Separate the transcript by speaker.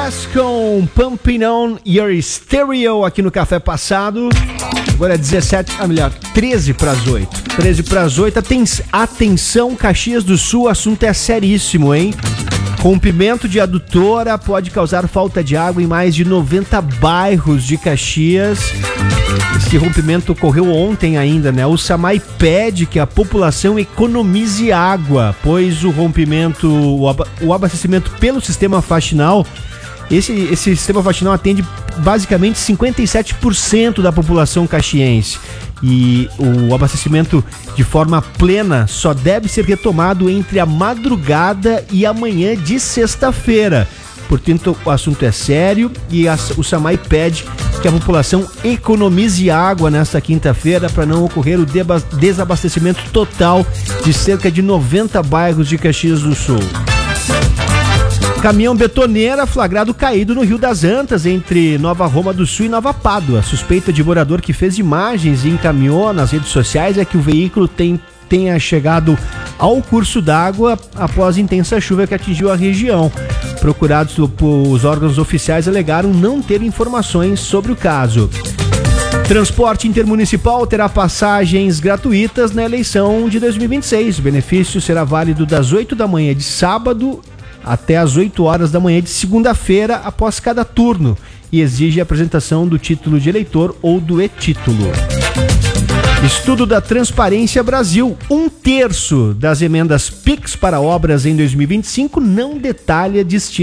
Speaker 1: West com Pumping On Your Stereo aqui no Café Passado. Agora é 13 para as 8. 13 para as 8. Atenção, Caxias do Sul, o assunto é seríssimo, hein? Rompimento de adutora pode causar falta de água em mais de 90 bairros de Caxias. Esse rompimento ocorreu ontem ainda, né? O SAMAI pede que a população economize água, pois o rompimento, o abastecimento pelo sistema faxinal, esse sistema faxinal atende basicamente 57% da população caxiense. E o abastecimento de forma plena só deve ser retomado entre a madrugada e a manhã de sexta-feira. Portanto, o assunto é sério e o SAMAI pede que a população economize água nesta quinta-feira para não ocorrer o desabastecimento total de cerca de 90 bairros de Caxias do Sul. Caminhão betoneira flagrado caído no Rio das Antas, entre Nova Roma do Sul e Nova Pádua. A suspeita de morador que fez imagens e encaminhou nas redes sociais é que o veículo tenha chegado ao curso d'água após intensa chuva que atingiu a região. Procurados os órgãos oficiais alegaram não ter informações sobre o caso. Transporte intermunicipal terá passagens gratuitas na eleição de 2026. O benefício será válido das 8 da manhã de sábado até as 8 horas da manhã de segunda-feira após cada turno e exige a apresentação do título de eleitor ou do e-título. Estudo da Transparência Brasil: 1/3 das emendas PIX para obras em 2025 não detalha destino